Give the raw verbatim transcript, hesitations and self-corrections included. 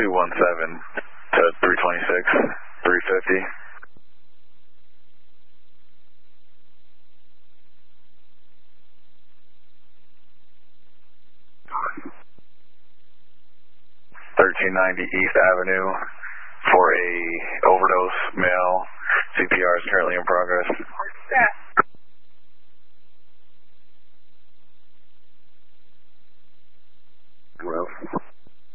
two one seven to three twenty-six, three fifty. thirteen ninety East Avenue for a overdose male. C P R is currently in progress.